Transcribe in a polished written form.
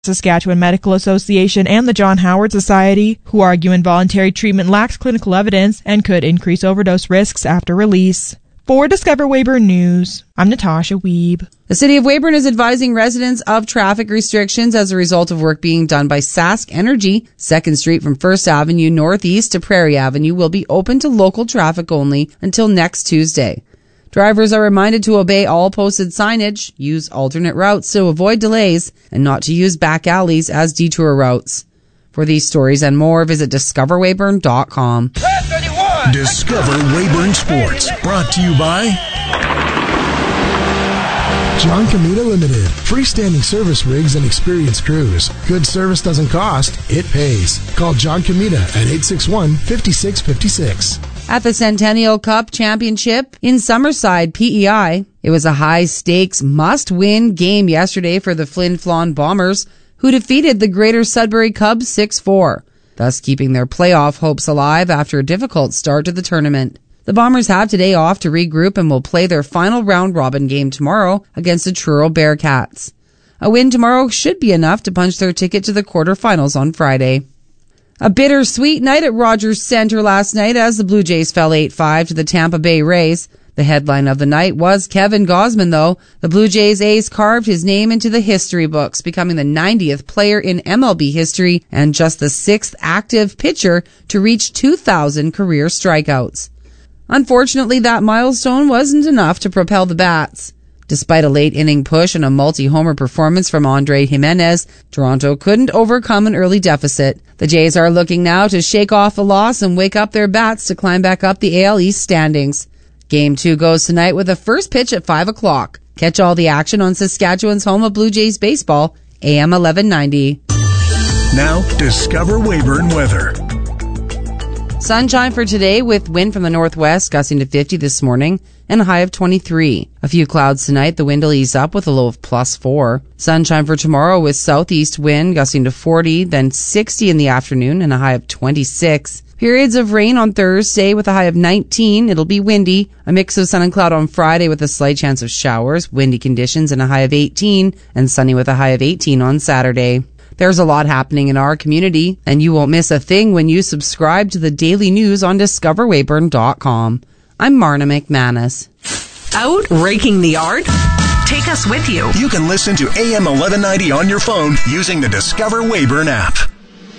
Saskatchewan Medical Association and the John Howard Society, who argue involuntary treatment lacks clinical evidence and could increase overdose risks after release. For Discover Weyburn News, I'm Natasha Wiebe. The City of Weyburn is advising residents of traffic restrictions as a result of work being done by Sask Energy. 2nd Street from 1st Avenue northeast to Prairie Avenue will be open to local traffic only until next Tuesday. Drivers are reminded to obey all posted signage, use alternate routes to avoid delays, and not to use back alleys as detour routes. For these stories and more, visit discoverweyburn.com. Discover Weyburn Sports, brought to you by John Comita Limited. Freestanding service rigs and experienced crews. Good service doesn't cost, it pays. Call John Comita at 861-5656. At the Centennial Cup Championship in Summerside, PEI, it was a high-stakes, must-win game yesterday for the Flin Flon Bombers, who defeated the Greater Sudbury Cubs 6-4, thus keeping their playoff hopes alive after a difficult start to the tournament. The Bombers have today off to regroup and will play their final round-robin game tomorrow against the Truro Bearcats. A win tomorrow should be enough to punch their ticket to the quarterfinals on Friday. A bittersweet night at Rogers Centre last night as the Blue Jays fell 8-5 to the Tampa Bay Rays. The headline of the night was Kevin Gausman, though. The Blue Jays ace carved his name into the history books, becoming the 90th player in MLB history and just the 6th active pitcher to reach 2,000 career strikeouts. Unfortunately, that milestone wasn't enough to propel the Bats. Despite a late-inning push and a multi-homer performance from Andre Jimenez, Toronto couldn't overcome an early deficit. The Jays are looking now to shake off the loss and wake up their bats to climb back up the AL East standings. Game 2 goes tonight with a first pitch at 5 o'clock. Catch all the action on Saskatchewan's home of Blue Jays baseball, AM 1190. Now, Discover Weyburn weather. Sunshine for today with wind from the northwest gusting to 50 this morning and a high of 23. A few clouds tonight. The wind will ease up with a low of +4. Sunshine for tomorrow with southeast wind gusting to 40, then 60 in the afternoon and a high of 26. Periods of rain on Thursday with a high of 19. It'll be windy. A mix of sun and cloud on Friday with a slight chance of showers. Windy conditions and a high of 18 and sunny with a high of 18 on Saturday. There's a lot happening in our community, and you won't miss a thing when you subscribe to the daily news on discoverweyburn.com. I'm Marna McManus. Out raking the yard? Take us with you. You can listen to AM 1190 on your phone using the Discover Weyburn app.